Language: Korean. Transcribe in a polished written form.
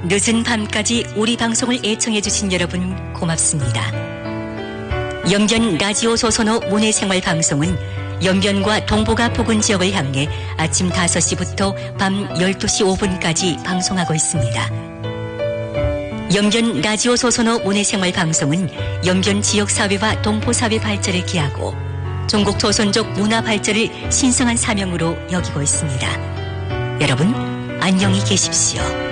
늦은 밤까지 우리 방송을 애청해주신 여러분 고맙습니다. 영변 라디오 소선호 문해생활 방송은 영변과 동북아 부근 지역을 향해 아침 5시부터 밤 12시 5분까지 방송하고 있습니다. 영변 라디오 소선호 문해생활 방송은 영변 지역사회와 동포사회 발전을 기하고 종국 조선족 문화 발전을 신성한 사명으로 여기고 있습니다. 여러분, 안녕히 계십시오.